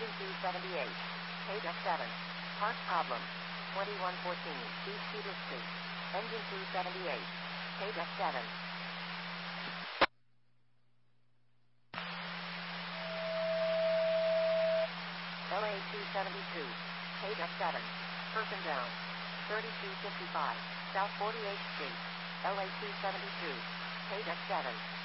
Engine 278. Page F7. Part problem. 2114 East Cedar Street. Engine 278. Page F7. LA 272. Page F7. Person down. 3255. South 48th Street. LA 272. Page F7.